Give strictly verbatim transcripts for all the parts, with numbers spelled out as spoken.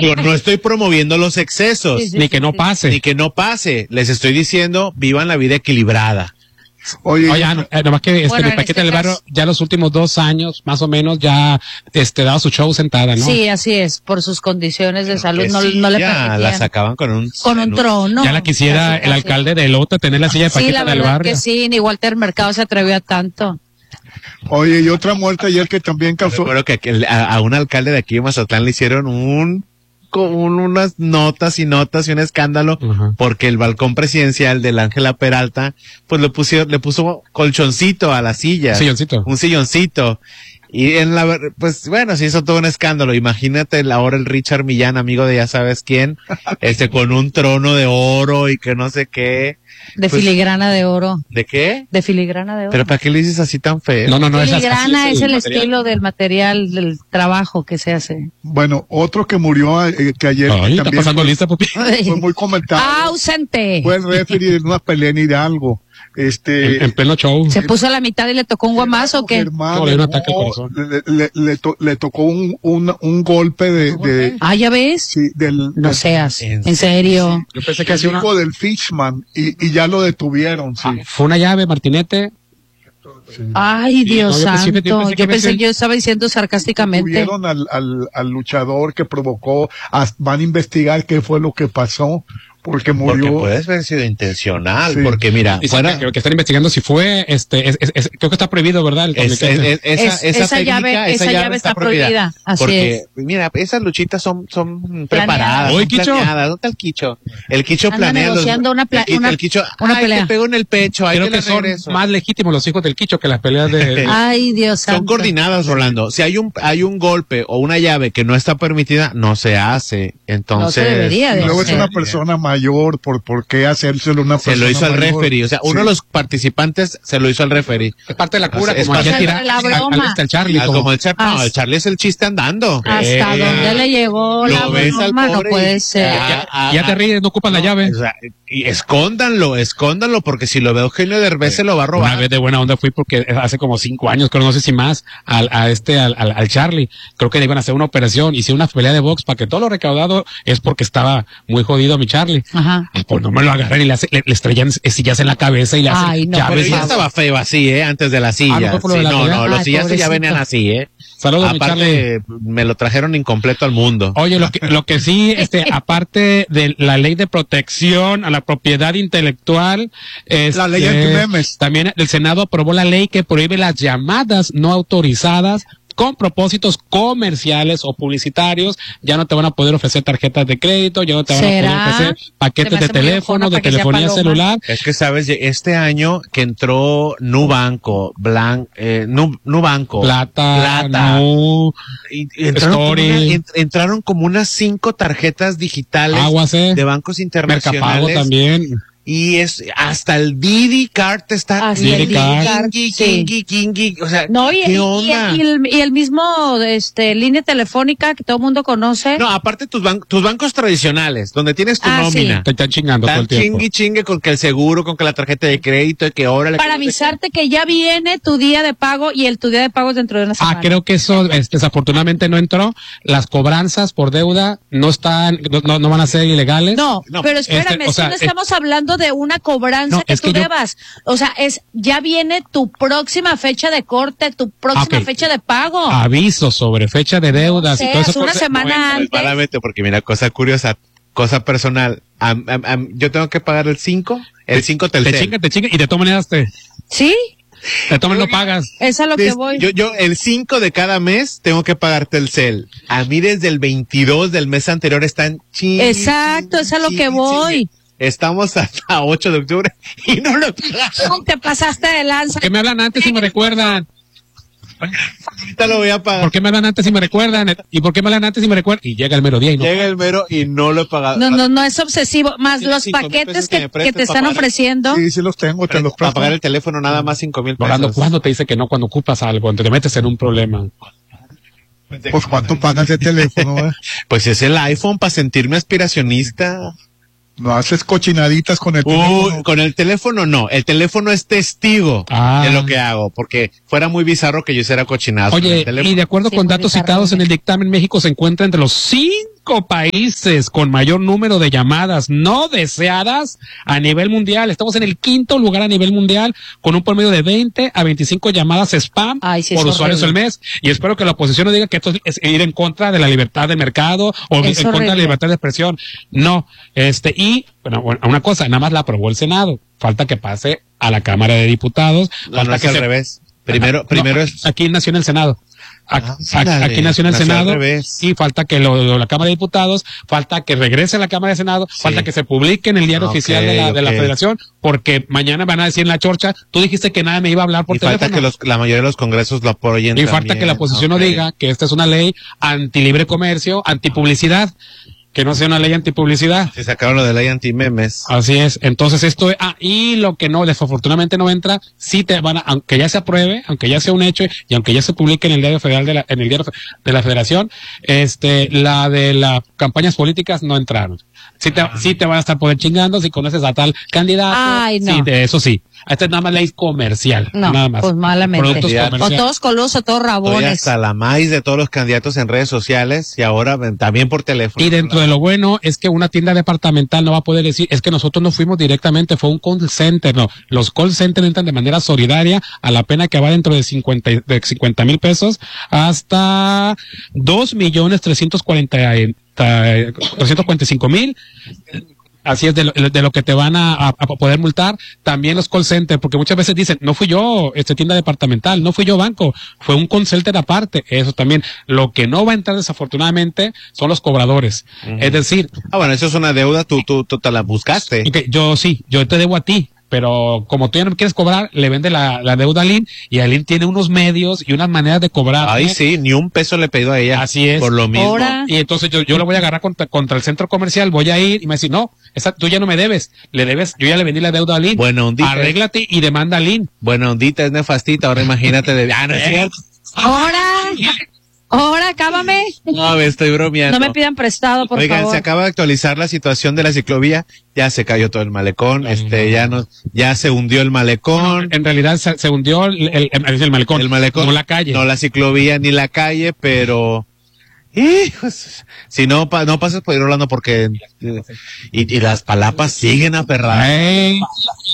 Yo no estoy promoviendo los excesos. Sí, sí, ni que no pase. Ni que no pase. Les estoy diciendo, vivan la vida equilibrada. Oye, Oye no, eh, nomás que este, bueno, mi Paquita este del Barrio, ya los últimos dos años, más o menos, ya este daba su show sentada, ¿no? Sí, así es, por sus condiciones de salud, no, sí, no le permitían. La sacaban con un... Con un trono. Ya la quisiera el alcalde de Elote tener la silla de Paquita sí, la del Barrio. Que sí, ni Walter Mercado se atrevió a tanto. Oye, y otra muerte ayer que también causó... Recuerdo que a, a un alcalde de aquí de Mazatlán le hicieron un... con unas notas y notas y un escándalo, uh-huh. porque el balcón presidencial del Ángela Peralta, pues le puso, le puso colchoncito a la silla. Silloncito. Un silloncito. Y en la, pues bueno, se hizo todo un escándalo. Imagínate ahora el Richard Millán, amigo de ya sabes quién, este con un trono de oro y que no sé qué. De pues, filigrana de oro. ¿De qué? De filigrana de oro. ¿Pero para qué le dices así tan feo? No, no, no. Filigrana es, es, es el material. Estilo del material, del trabajo que se hace. Bueno, otro que murió, eh, que ayer Ay, que está también pasando fue, lista, Pupi. fue muy comentado. ¡Ausente! Fue el referee de una pelea en Hidalgo. Este, en, en pleno show. ¿Se puso a la mitad y le tocó un guamazo o qué? Germán, no, le, un ataque al corazón. Le, le, le, to, le tocó un, un, un golpe de, de... Ah, ¿ya ves? Sí, del... No del, seas, ¿en, ¿en serio? Sí, yo pensé que hacía una... del Fishman y, y ya lo detuvieron, sí. Ah, fue una llave, Martinete. Sí. Ay, Dios no, yo santo. Pensé, yo pensé, yo, pensé que yo estaba diciendo sarcásticamente. Detuvieron al, al, al luchador que provocó, a, van a investigar qué fue lo que pasó. Porque murió. Porque puede haber sido intencional, sí. porque mira, fuera, que, que están investigando si fue, este, es, es, es, creo que está prohibido, ¿verdad? El es, es, es, esa, es, esa, esa técnica, llave, esa, esa llave, llave está, está prohibida. prohibida. Así porque, es. mira, esas luchitas son, son preparadas, Oye, son Quicho. planeadas. ¿Dónde está el Quicho? El Quicho Anda planea los, una pla el, una, el Quicho, una ay, pelea. te pegó en el pecho, ahí creo que son regreso. más legítimos los hijos del Quicho que las peleas de. Ay, Dios santo. Son coordinadas, Rolando. Si hay un, hay un golpe o una llave que no está permitida, no se hace. Entonces. No se debería de y luego hacer. es una persona mayor, por, ¿por qué hacérselo a una persona Se lo hizo al mayor? referee, o sea, uno sí. de los participantes se lo hizo al referee. Es parte de la cura, o sea, como es ya tira la broma. al Charlie. Ah, como el Charlie, no, el Charlie es el chiste andando. ¿Hasta eh, dónde le llegó la broma? No puede ser. Ya, ya, ya te ríes, no ocupas no, la llave. O sea, y escóndanlo, escóndanlo, porque si lo ve Eugenio Derbez eh, se lo va a robar. Una vez de buena onda fui porque hace como cinco años, creo, no sé si más, al, a este, al, al, al Charlie. Creo que le iban a hacer una operación, hice una pelea de box para que todo lo recaudado es porque estaba muy jodido mi Charlie. Ajá. Pues no me lo agarran y le, hace, le, le estrellan sillas en la cabeza y le hacen Ay, no, llaves. Pero ya estaba feo así, ¿eh? Antes de la silla. Ah, no, sí, de la no, no, Ay, los sillas ya venían así, ¿eh? Saludos, aparte, me lo trajeron incompleto al mundo. Oye, lo que, lo que sí, este, aparte de la ley de protección a la propiedad intelectual, este, la ley antimemes. También el Senado aprobó la ley que prohíbe las llamadas no autorizadas con propósitos comerciales o publicitarios. Ya no te van a poder ofrecer tarjetas de crédito, ya no te van ¿Será? a poder ofrecer paquetes de teléfono, de telefonía celular. Es que sabes, este año que entró Nubanco, Blanc, eh, Nu, Nubanco, Plata, Plata Nu, y, y entraron, como una, ent, entraron como unas cinco tarjetas digitales Aguas, eh. de bancos internacionales. Mercapago también. Y es hasta el Didi Card está Didi Card, Kingi, Kingi, Kingi, o sea, no, y, ¿qué y, onda? Y, y, el, y el mismo este línea telefónica que todo el mundo conoce. No, aparte tus, ban tus bancos tradicionales, donde tienes tu ah, nómina. Sí. Te están chingando todo el tiempo. Chingue, chingue con que el seguro, con que la tarjeta de crédito, y que ahora... Para avisarte que ya viene tu día de pago y el tu día de pago es dentro de una semana. Ah, creo que eso este, desafortunadamente no entró. Las cobranzas por deuda no están, no, no van a ser ilegales. No, no pero espérame, este, o sea, no estamos eh, hablando de una cobranza no, que tú que debas. Yo... O sea, es ya viene tu próxima fecha de corte, tu próxima okay. fecha de pago. Aviso sobre fecha de deudas no sé, y todo eso. Una semana no, antes. Malamente, porque mira, cosa curiosa, cosa personal. Am, am, am, yo tengo que pagar el cinco, el cinco Telcel. Te chinga, te chinga y de todas maneras te. ¿Sí? De todas maneras no pagas. Es a lo que voy. Yo, yo, el cinco de cada mes tengo que pagar Telcel. A mí desde el veintidós del mes anterior están ching. Exacto, es a lo que voy. Estamos hasta ocho de octubre y no lo pagamos. Te pasaste de lanza. ¿Por qué me hablan antes y me recuerdan? Ahorita lo voy a pagar. ¿Por qué me hablan antes y me recuerdan? ¿Y por qué me hablan antes y me recuerdan? Y llega el mero día y no. Llega el mero y no lo he pagado. No, no, no es obsesivo. Más los paquetes que, que, que te están ofreciendo. Sí, sí los tengo, te los Para pagar el teléfono nada más cinco mil pesos. Rolando, ¿cuándo te dice que no? Cuando ocupas algo, cuando te metes en un problema. Pues ¿cuánto pagas de teléfono? Eh? Pues es el iPhone para sentirme aspiracionista. No haces cochinaditas con el uh, teléfono. Con el teléfono no, el teléfono es testigo ah. de lo que hago, porque fuera muy bizarro que yo hiciera cochinadas. Oye, y de acuerdo sí, con datos bizarro, citados en el dictamen, México se encuentra entre los cinco cinco países con mayor número de llamadas no deseadas a nivel mundial. Estamos en el quinto lugar a nivel mundial con un promedio de veinte a veinticinco llamadas spam Ay, sí, por usuarios al mes. Y espero que la oposición no diga que esto es ir en contra de la libertad de mercado o es en horrible. contra de la libertad de expresión. No, este, y, bueno, una cosa, nada más la aprobó el Senado. Falta que pase a la Cámara de Diputados. No, falta no es que al se... revés. Primero, no, primero es. Aquí nació en el Senado. Ah, sí, aquí nació en el Senado y falta que lo, lo, la Cámara de Diputados, falta que regrese a la Cámara de Senado, sí. falta que se publique en el diario okay, oficial de la, okay. de la Federación, porque mañana van a decir en la chorcha, tú dijiste que nada me iba a hablar por y teléfono. Falta que los, la mayoría de los congresos lo apoyen. Y también. falta que la oposición okay. no diga que esta es una ley anti-libre comercio, anti-publicidad. Que no sea una ley antipublicidad. Se sacaron lo de ley anti-memes. Así es. Entonces esto, ah, y lo que no, desafortunadamente no entra, sí te van a, aunque ya se apruebe, aunque ya sea un hecho, y aunque ya se publique en el diario federal de la, en el diario de la Federación, este, la de las campañas políticas no entraron. Sí te, sí te van a estar poder chingando si conoces a tal candidato. Ay, no. Sí, de eso sí. Esta es nada más ley comercial. No, nada más. Pues malamente. O todos colosos, todos rabones. Hasta la maíz de todos los candidatos en redes sociales y ahora también por teléfono. Y dentro de lo bueno es que una tienda departamental no va a poder decir, es que nosotros no fuimos directamente, fue un call center. No, los call centers entran de manera solidaria a la pena que va dentro de cincuenta, de cincuenta mil pesos hasta dos millones trescientos cuarenta, trescientos cuarenta y cinco mil. Así es, de lo, de lo que te van a, a, a poder multar. También los call centers, porque muchas veces dicen, no fui yo, este tienda departamental, no fui yo banco, fue un call center aparte. Eso también. Lo que no va a entrar desafortunadamente son los cobradores. Uh-huh. Es decir. Ah, bueno, eso es una deuda, tú, tú, tú te la buscaste. Okay, yo sí, yo te debo a ti. Pero como tú ya no me quieres cobrar, le vende la, la deuda a Lynn, y a Lynn tiene unos medios y unas maneras de cobrar. Ay, ¿eh? Sí, ni un peso le he pedido a ella. Así es. Por lo mismo. Ahora. Y entonces yo, yo la voy a agarrar contra, contra el centro comercial, voy a ir y me va a decir, no, esa, tú ya no me debes, le debes, yo ya le vendí la deuda a Lynn. Bueno, ondita. Arréglate y demanda a Lynn. Bueno, ondita es nefastita, ahora imagínate de... Ah, no es cierto. Ahora. Ahora, acábame. No, me estoy bromeando. No me pidan prestado, por Oigan, favor. se acaba de actualizar la situación de la ciclovía. Ya se cayó todo el malecón. Este, ya no, ya se hundió el malecón. En realidad se, se hundió el, el, el, el malecón. El malecón. No la calle. No la ciclovía ni la calle, pero... Hijos, si no, pa, no pasas por ir hablando porque... Y, y las palapas siguen aferradas. Hey.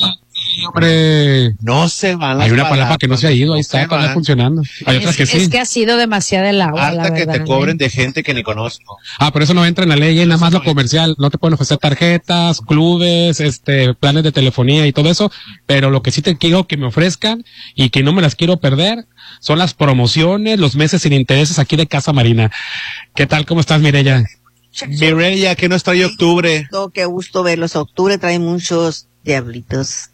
Hombre, no se van las hay una palapas, palapa que no se ha ido, ahí está, está funcionando. Hay es, otras que es sí. Es que ha sido demasiada el agua. Hasta la que verdad, te cobren ¿eh? de gente que ni conozco. Ah, pero eso no entra en la ley, nada más lo comercial. No te pueden ofrecer tarjetas, clubes, este, planes de telefonía y todo eso. Pero lo que sí te quiero que me ofrezcan y que no me las quiero perder son las promociones, los meses sin intereses aquí de Casa Marina. ¿Qué tal? ¿Cómo estás, Mireya? Mireya, que no está hoy octubre. Oh, qué gusto verlos. Octubre trae muchos diablitos.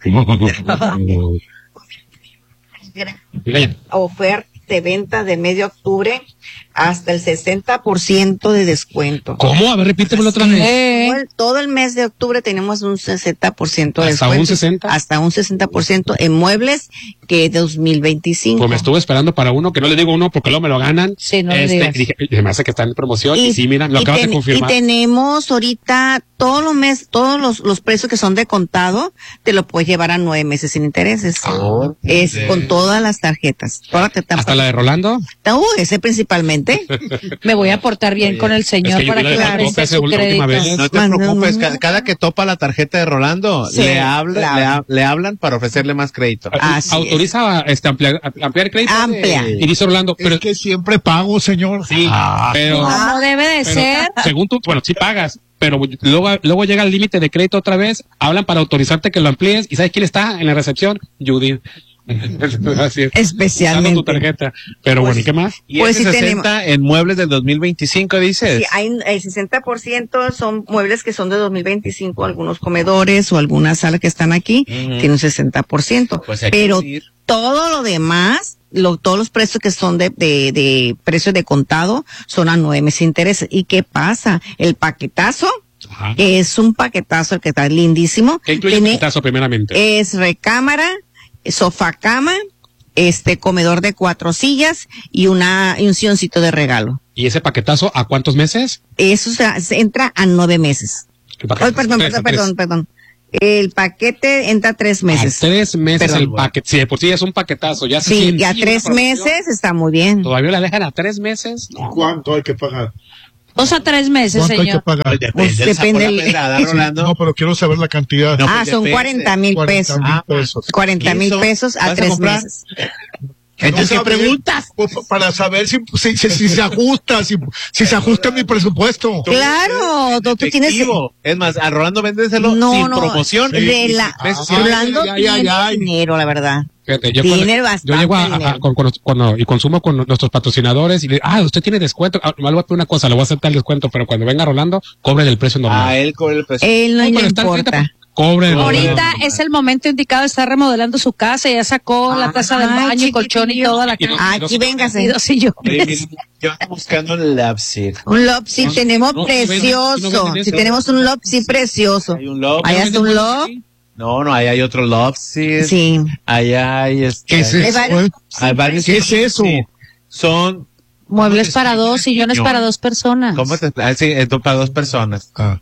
Oferta de venta de medio octubre hasta el sesenta por ciento de descuento. ¿Cómo? A ver, repítemelo otra vez. Eh. Todo el mes de octubre tenemos un sesenta por ciento de ¿Hasta descuento. un sesenta? Hasta un sesenta por ciento en muebles que dos mil veinticinco. Pues me estuve esperando para uno, que no le digo uno porque luego me lo ganan. Sí, no este, dije, me hace que está en promoción y, y sí, mira, lo acabas ten, de confirmar. Y tenemos ahorita todos los meses, todos los, los precios que son de contado, te lo puedes llevar a nueve meses sin intereses. Oh, es sí. Con todas las tarjetas. Toda la ¿Hasta para... la de Rolando? Uh, ese principalmente. Me voy a portar bien Oye, con el señor es que para que me preste su crédito. No te preocupes, cada, cada que topa la tarjeta de Rolando, sí, le, habla, le, ha, le hablan para ofrecerle más crédito. Así Autoriza este, ampliar, ampliar crédito. Amplia. Y dice Rolando, pero es que siempre pago, señor. Sí, ah, pero no debe de pero, ser. Según tú, bueno, sí pagas, pero luego, luego llega el límite de crédito otra vez, hablan para autorizarte que lo amplíes, y ¿sabes quién está en la recepción? Judith. Especialmente tu tarjeta. Pero pues, bueno, ¿y qué más? ¿Y pues ese si sesenta tenemos... en muebles del dos mil veinticinco dices? Sí, hay el sesenta por ciento son muebles que son de dos mil veinticinco, algunos comedores o algunas salas que están aquí, uh-huh. tiene un sesenta por ciento. Pues pero todo lo demás, lo, todos los precios que son de, de, de precios de contado son a nueve meses de intereses. ¿Y qué pasa? El paquetazo, Ajá. que es un paquetazo el que está lindísimo. ¿Qué incluye el paquetazo primeramente? Es recámara, sofá cama, este comedor de cuatro sillas y una y un silloncito de regalo. ¿Y ese paquetazo a cuántos meses? Eso se, se entra a nueve meses. Oh, perdón, tres, perdón, perdón, perdón. El paquete entra a tres meses. A tres meses perdón. El paquete. Si de por sí es un paquetazo, ya se Sí, ya tres meses está muy bien. ¿Todavía la dejan a tres meses? No. ¿Cuánto hay que pagar? Dos a tres meses, ¿Cuánto señor. hay que pagar? Depende, Pues del depende sabor, el- la pedrada, Sí, Rolando. no, pero quiero saber la cantidad. No, Ah, pues son depende. cuarenta mil cuarenta pesos. mil pesos. cuarenta mil ¿Y eso? pesos ¿Vas a a tres comprar? meses. Entonces, ¿qué saber, preguntas? pues, para saber si, si, si, si se ajusta, si, si se ajusta mi presupuesto. Claro, tú, tú tienes. Efectivo. Es más, a Rolando véndeselo No, sin no, promoción. de la, Meses, Ah, Rolando ya, ya, tiene ya. dinero, la verdad. Fíjate, yo, Tiene cuando- bastante yo llego a, a- dinero. con- con- cuando- y consumo con nuestros patrocinadores y le ah, usted tiene descuento. Ah, me voy a pedir una cosa, le voy a aceptar el descuento, pero cuando venga Rolando, cobre el precio normal. A él con el precio. Él no, No, le pero está al importa. treinta, cobre el Ahorita normal. es el momento indicado, está remodelando su casa, ya sacó la taza del Ay, baño, el colchón y chiquitillo. toda la Y no- casa. Aquí Y véngase. dos sillones. Oye, miren, yo ando buscando un Lapsid. Un Lopsy No, tenemos no, no venden- precioso. no venden Si eso. tenemos un Lopsy precioso. Hay un Love. Ahí está un Lop. No, no, ahí hay otro Lapsid. Sí. Allá hay este. ¿Qué es Hay eso? varios- eh? Hay varios- ¿Qué es eso? Sí. Son. Muebles para dos, sillones Señor. para dos personas. ¿Cómo te ah, sí, esto para dos personas. Ah.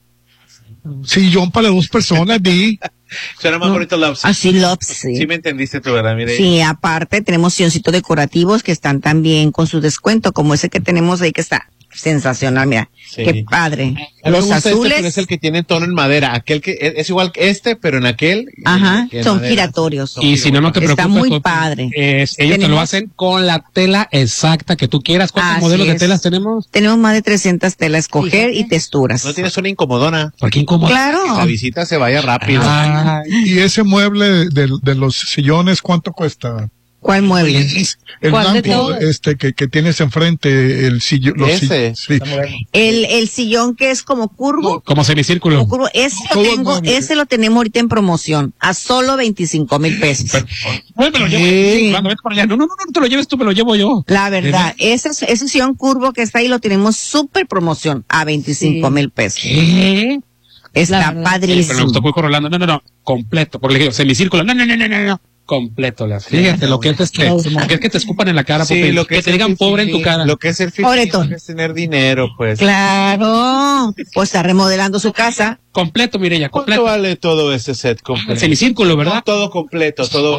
Sillón para dos personas, di. Suena más bonito Lapsid. Así Lopsy. Sí me entendiste tú, ¿verdad? Mire. Sí, aparte tenemos silloncitos decorativos que están también con su descuento, como ese que tenemos ahí que está sensacional, mira, Sí. qué padre. A mí me Los gusta este, azules, pero es el que tiene tono en madera. Aquel que es, es igual que este, pero en aquel. ajá, que en son madera. giratorios. Y si no, no te Está preocupes. muy Popi, padre. es- ellos te lo Tenemos- hacen con la tela exacta que tú quieras. ¿Cuántos Así modelos de es. telas tenemos? Tenemos más de trescientas telas a escoger y texturas. No tienes una incomodona. ¿Por qué incómodo? Claro. Que la visita se vaya rápido. Ay, Y ese mueble de, de, de los sillones, ¿cuánto cuesta? ¿Cuál mueble? El ¿Cuál de blanco, todos? este, que, que tienes enfrente, el sillón. los Ese. si- sí. El, el sillón que es como curvo. como semicírculo. Como curvo. Ese lo, Todo tengo, mueble. ese lo tenemos ahorita en promoción a solo veinticinco mil pesos. Ay, me lo llevo. Sí. Rolando, vete para allá. No, no, no, no te lo lleves tú, me lo llevo yo. La verdad, ese, ese sillón curvo que está ahí lo tenemos súper promoción a veinticinco mil pesos. ¿Qué? Está La verdad. Sí, pero me padrísimo. gustó muy con Rolando. No, no, no. Completo. Porque le digo, semicírculo. No, no, no, no, no, no. Completo. Le hace. Fíjate lo que es este. Lo que es que te escupan en la cara. Sí, Popi, lo que, que es te el digan pobre en tu fifí, cara. Lo que es el fifí, Pobretón. lo que es tener dinero, pues. Claro, pues está remodelando su casa. Completo, Mireya, ¿Cuánto completo. vale todo ese set completo? Semicírculo, ¿verdad? Todo completo, todo.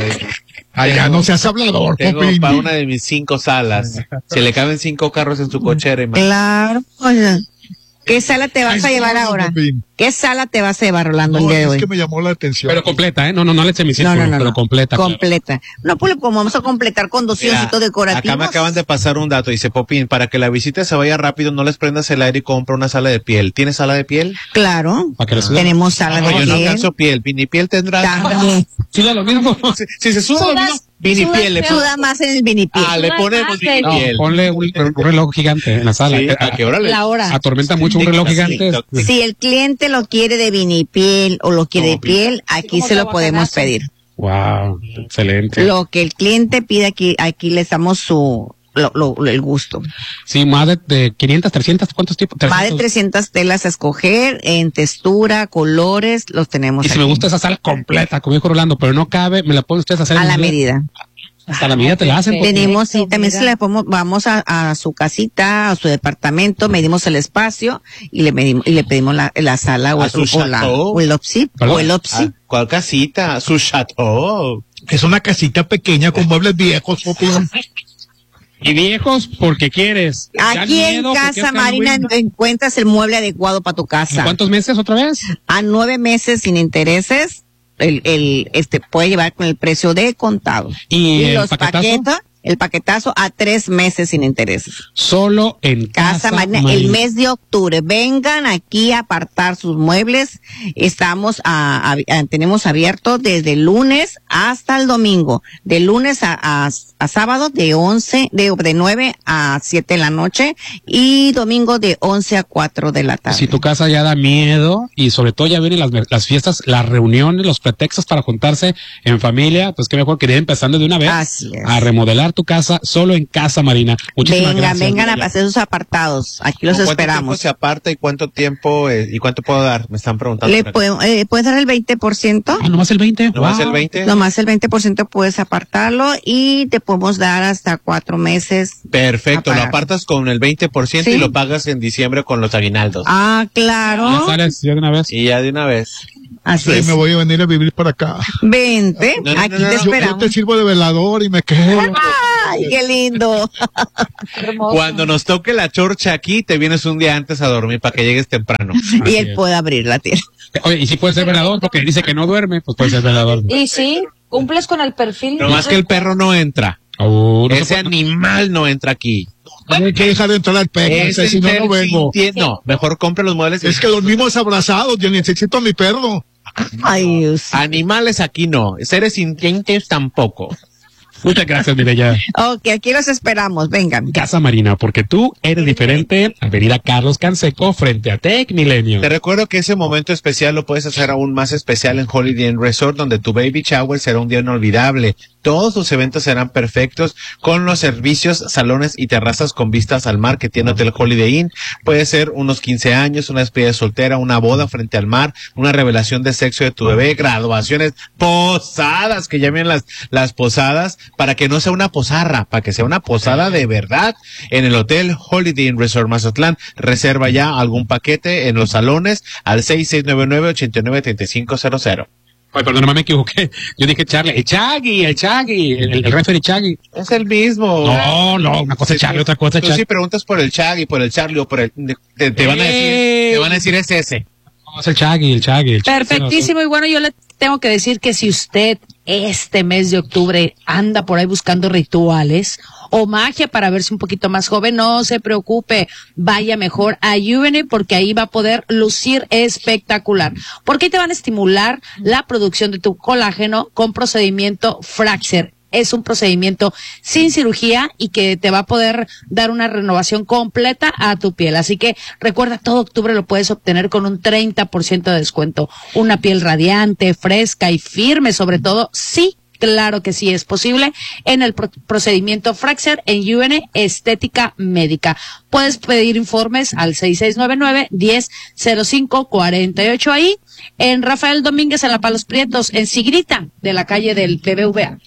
Allá no seas hablador, Tengo Popín. para una de mis cinco salas. Se le caben cinco carros en su cochera. y más. Claro. Oye, ¿qué sala te vas a Ay, llevar no, ahora? Popín. ¿Qué sala te vas a llevar, Rolando, el No, día de es hoy? que me llamó la atención. Pero completa, ¿eh? No, no, no le semicírculo, No, no, no, pero no. completa. claro. Completa. No, pues como vamos a completar con dos Mira, silloncitos decorativos. acá me acaban de pasar un dato. Dice Popín, para que la visita se vaya rápido, no les prendas el aire y compra una sala de piel. ¿Tienes sala de piel? Claro. Para que le sude. Tenemos sala No, de yo no piel. alcanzo piel. Vini piel tendrá. También. Sí, da lo mismo. Si, si se suda lo Sudas- mismo, Vini sudas piel. Le feo. Suda más en el vinipiel. Ah, le ponemos Vini No, piel. ponle un, un reloj gigante en la sala. Sí, Eh, ¿a qué hora le- La hora. Atormenta mucho un Sí, reloj sí, gigante. sí. Si el cliente lo quiere de vinipiel o lo quiere de Como piel, aquí como se lo aguacarazo. podemos pedir. Wow, excelente. Lo que el cliente pide aquí, aquí les damos su, lo, lo- el gusto. Sí, más de, de quinientas, trescientas, ¿cuántos tipos? Más de trescientos. trescientas telas a escoger en textura, colores, los tenemos Y si aquí. me gusta esa sala completa, como dijo Rolando, pero no cabe, me la pueden ustedes hacer a en la un día? medida. Hasta la medida te la hacen. Perfecto. porque- Tenemos, sí, también mira. se le podemos, vamos a, a su casita, a su departamento, medimos el espacio y le medimos, y le pedimos la, la sala o, A el- su o la, chateau. o el opsi, Perdón. o el opsi. Ah, ¿cuál casita? Su chateau. Es una casita pequeña con muebles viejos, Popín. Y viejos porque quieres. Dan Aquí en miedo porque Casa es Marina Halloween. encuentras el mueble adecuado para tu ¿En casa. cuántos meses otra vez? A nueve meses sin intereses, el, el, este puede llevar con el precio de contado. ¿Y el los paquetazo? paquetos, el paquetazo a tres meses sin intereses. Solo en Casa Casa Marina, Marina. el mes de octubre. Vengan aquí a apartar sus muebles. Estamos a, a- a- tenemos abierto desde lunes hasta el domingo. De lunes a, a, a sábado de once, de, de nueve a siete de la noche y domingo de once a cuatro de la tarde. Si tu casa ya da miedo y sobre todo ya vienen las, las fiestas, las reuniones, los pretextos para juntarse en familia, pues qué mejor que ir empezando de una vez Así es. a remodelar tu casa solo en Casa Marina. Muchísimas Vengan, gracias. vengan Mireya. a hacer sus apartados. Aquí los ¿Cuánto tiempo esperamos. se aparta y cuánto tiempo eh, y cuánto puedo dar? Me están preguntando. ¿Le por acá. puedo, eh, ¿Puedes dar el veinte por ciento? Ah, nomás el veinte. ¿No más Wow. el veinte? Nomás el veinte por ciento puedes apartarlo y te podemos dar hasta cuatro meses. Perfecto, a lo pagar. apartas con el veinte por ciento Sí. y lo pagas en diciembre con los aguinaldos. Ah, Ya claro. sales ya de una vez. Y ya de una vez. Así Sí, es. me voy a venir a vivir para acá. Vente, No, no, aquí no, no, te no. Yo, yo esperamos. te sirvo de velador y me quedo. Ay, qué lindo. Cuando nos toque la chorcha aquí, te vienes un día antes a dormir para que llegues temprano. Y él puede abrir la tienda. Oye, y si puede ser velador, porque dice que no duerme, pues puede ser velador. Y sí, cumples con el perfil. No más que el perro no entra. Oh, no Ese animal no entra aquí. Hay que dejar de entrar al perro, ese, si no, no vengo. No, mejor compre los muebles. Es que dormimos abrazados, yo necesito a mi perro. Ay, Dios. Animales aquí no, seres sintientes tampoco. Muchas gracias, Mireya. Ok, aquí los esperamos, vengan. Casa Marina, porque tú eres diferente. Avenida Carlos Canseco, frente a Tech Milenio. Te recuerdo que ese momento especial lo puedes hacer aún más especial en Holiday Inn Resort, donde tu baby shower será un día inolvidable. Todos tus eventos serán perfectos con los servicios, salones y terrazas con vistas al mar que tiene Hotel Holiday Inn. Puede ser unos quince años, una despedida de soltera, una boda frente al mar, una revelación de sexo de tu bebé, graduaciones, posadas, que ya vienen las, las posadas, para que no sea una posarra, para que sea una posada de verdad en el Hotel Holiday Inn Resort Mazatlán. Reserva ya algún paquete en los salones al seis seis nueve nueve, ocho nueve tres cinco cero cero. Ay, perdón, me equivoqué. Yo dije Charlie, el Chagui, el Chagui, el, el referee Chagui. Es el mismo. No, no, una cosa es Charlie, otra cosa es Tú Chagui. si preguntas por el Chagui, por el Charlie o por el, te, te van a decir, te van a decir es ese. No, es el Chagui, el Chagui. El Chagui. Perfectísimo, y bueno, yo le tengo que decir que si usted este mes de octubre anda por ahí buscando rituales o magia para verse un poquito más joven, no se preocupe, vaya mejor a U N A porque ahí va a poder lucir espectacular, porque ahí te van a estimular la producción de tu colágeno con procedimiento Fraxer. Es un procedimiento sin cirugía y que te va a poder dar una renovación completa a tu piel. Así que recuerda, todo octubre lo puedes obtener con un treinta por ciento de descuento. Una piel radiante, fresca y firme, sobre todo, sí. Claro que sí es posible en el pro- procedimiento Fraxer en U N A Estética Médica. Puedes pedir informes al seis seis nueve nueve, diez cero cinco cuarenta y ocho ahí en Rafael Domínguez en La Palos Prietos, en Sigrita, de la calle del B B V A.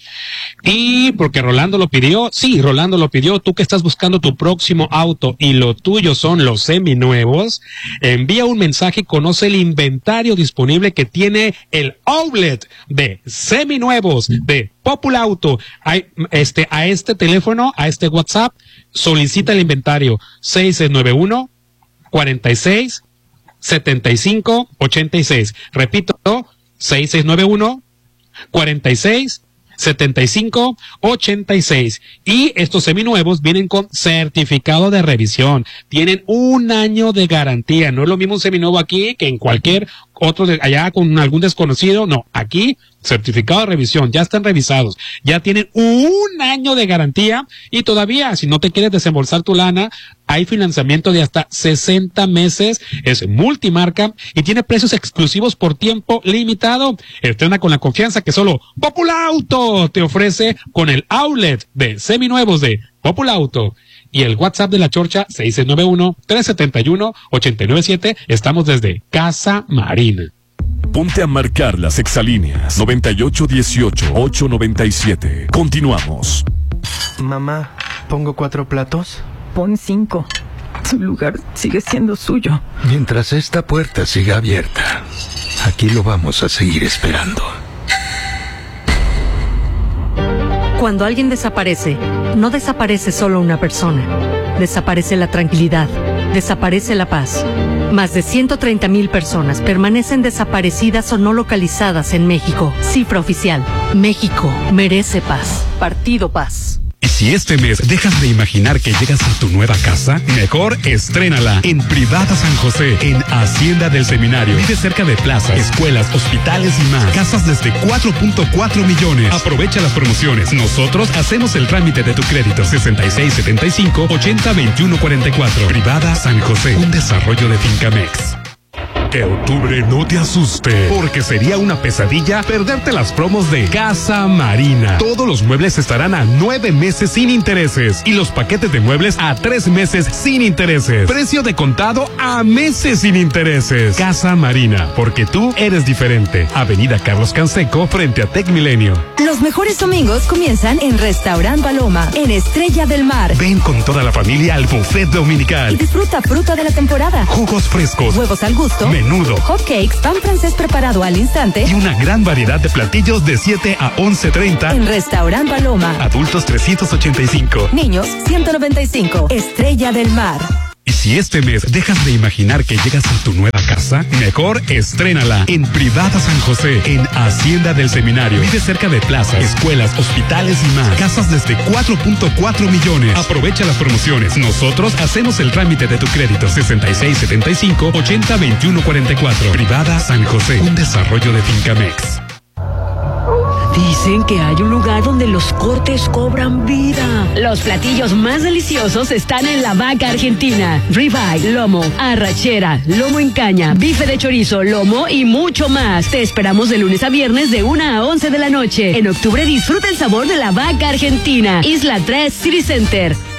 Y porque Rolando lo pidió, sí, Rolando lo pidió, tú que estás buscando tu próximo auto y lo tuyo son los seminuevos, envía un mensaje y conoce el inventario disponible que tiene el outlet de seminuevos de Popular Auto. Hay, este, a este teléfono, a este WhatsApp, solicita el inventario seis seis nueve uno, cuarenta y seis, setenta y cinco, ochenta y seis. Repito, seis seis nueve uno, cuarenta y seis, setenta y cinco, ochenta y seis. Y estos seminuevos vienen con certificado de revisión. Tienen un año de garantía. No es lo mismo un seminuevo aquí que en cualquier otro de allá con algún desconocido. No, aquí certificado de revisión, ya están revisados, ya tienen un año de garantía y todavía, si no te quieres desembolsar tu lana, hay financiamiento de hasta sesenta meses, es multimarca y tiene precios exclusivos por tiempo limitado. Estrena con la confianza que solo Popular Auto te ofrece con el outlet de seminuevos de Popular Auto. Y el WhatsApp de la Chorcha, seis seis nueve uno, tres siete uno, ocho nueve siete. Estamos desde Casa Marina. Ponte a marcar las exalíneas noventa y ocho dieciocho, ocho noventa y siete. Continuamos. Mamá, ¿pongo cuatro platos? Pon cinco. Su lugar sigue siendo suyo. Mientras esta puerta siga abierta, aquí lo vamos a seguir esperando. Cuando alguien desaparece, no desaparece solo una persona. Desaparece la tranquilidad, desaparece la paz. Más de ciento treinta mil personas permanecen desaparecidas o no localizadas en México. Cifra oficial. México merece paz. Partido Paz. Y si este mes dejas de imaginar que llegas a tu nueva casa, mejor estrénala en Privada San José, en Hacienda del Seminario. Vive cerca de plazas, escuelas, hospitales y más. Casas desde cuatro punto cuatro millones. Aprovecha las promociones. Nosotros hacemos el trámite de tu crédito. sesenta y seis setenta y cinco, ochenta veintiuno cuarenta y cuatro. Privada San José, un desarrollo de Fincamex. Que octubre no te asuste, porque sería una pesadilla perderte las promos de Casa Marina. Todos los muebles estarán a nueve meses sin intereses y los paquetes de muebles a tres meses sin intereses. Precio de contado a meses sin intereses. Casa Marina, porque tú eres diferente. Avenida Carlos Canseco, frente a Tech Milenio. Los mejores domingos comienzan en Restaurant Paloma, en Estrella del Mar. Ven con toda la familia al buffet dominical. Y disfruta fruta de la temporada, jugos frescos, huevos al gusto, menudo, hotcakes, pan francés preparado al instante y una gran variedad de platillos de siete a once treinta. En Restaurant Paloma. Adultos trescientos ochenta y cinco. Niños ciento noventa y cinco. Estrella del Mar. Y si este mes dejas de imaginar que llegas a tu nueva casa, mejor estrénala en Privada San José, en Hacienda del Seminario. Vive cerca de plazas, escuelas, hospitales y más. Casas desde cuatro punto cuatro millones. Aprovecha las promociones. Nosotros hacemos el trámite de tu crédito. sesenta y seis setenta y cinco ochenta veintiuno cuarenta y cuatro. Privada San José, un desarrollo de Fincamex. Dicen que hay un lugar donde los cortes cobran vida. Los platillos más deliciosos están en La Vaca Argentina. Ribeye, lomo, arrachera, lomo en caña, bife de chorizo, lomo y mucho más. Te esperamos de lunes a viernes de una a once de la noche. En octubre disfruta el sabor de La Vaca Argentina. Isla tres City Center.